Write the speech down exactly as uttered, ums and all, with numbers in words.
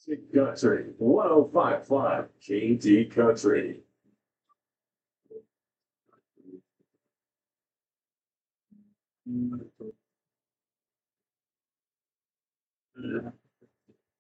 Country one oh five point five K D Country.